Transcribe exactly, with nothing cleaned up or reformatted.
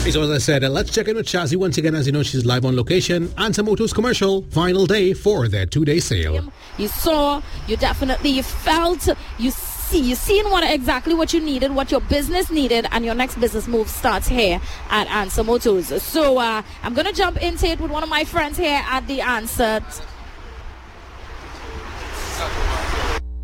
So as I said, uh, let's check in with Shazzy once again. As you know, she's live on location. Answer Motors commercial, final day for their two-day sale. You saw, you definitely you felt, you see, you seen what exactly what you needed, what your business needed, and your next business move starts here at Answer Motors. So uh, I'm going to jump into it with one of my friends here at the Answer.